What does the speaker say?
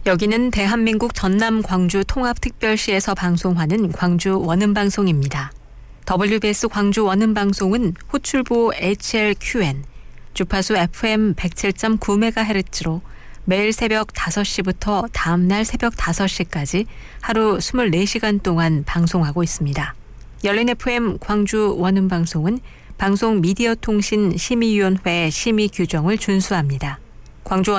여기는 대한민국 전남 광주 통합특별시에서 방송하는 광주 원음방송입니다. WBS 광주 원음방송은 호출부 HLQN, 주파수 FM 107.9MHz로 매일 새벽 5시부터 다음날 새벽 5시까지 하루 24시간 동안 방송하고 있습니다. 열린 FM 광주 원음방송은 방송미디어통신심의위원회 심의 규정을 준수합니다. 광주